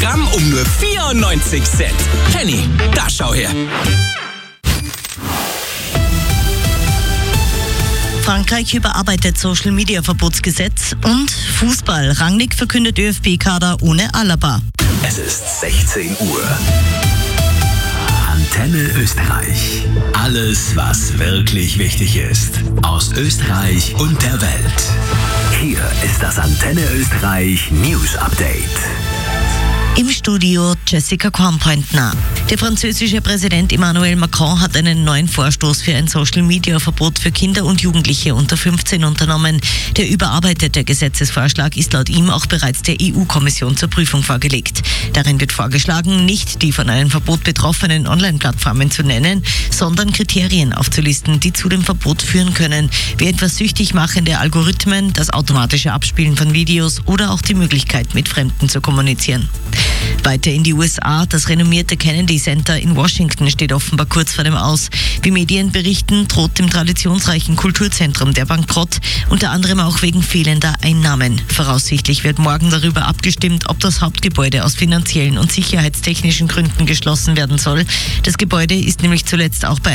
Gramm um nur 94 Cent. Penny, da schau her. Frankreich überarbeitet Social-Media-Verbotsgesetz und Fußball. Rangnick verkündet ÖFB-Kader ohne Alaba. Es ist 16 Uhr. Antenne Österreich. Alles, was wirklich wichtig ist. Aus Österreich und der Welt. Hier ist das Antenne Österreich News Update. Im Studio Jessica Kornpointner. Der französische Präsident Emmanuel Macron hat einen neuen Vorstoß für ein Social-Media-Verbot für Kinder und Jugendliche unter 15 unternommen. Der überarbeitete Gesetzesvorschlag ist laut ihm auch bereits der EU-Kommission zur Prüfung vorgelegt. Darin wird vorgeschlagen, nicht die von einem Verbot betroffenen Online-Plattformen zu nennen, sondern Kriterien aufzulisten, die zu dem Verbot führen können, wie etwa süchtig machende Algorithmen, das automatische Abspielen von Videos oder auch die Möglichkeit, mit Fremden zu kommunizieren. Weiter in die USA. Das renommierte Kennedy Center in Washington steht offenbar kurz vor dem Aus. Wie Medien berichten, droht dem traditionsreichen Kulturzentrum der Bankrott, unter anderem auch wegen fehlender Einnahmen. Voraussichtlich wird morgen darüber abgestimmt, ob das Hauptgebäude aus finanziellen und sicherheitstechnischen Gründen geschlossen werden soll. Das Gebäude ist nämlich zuletzt auch bei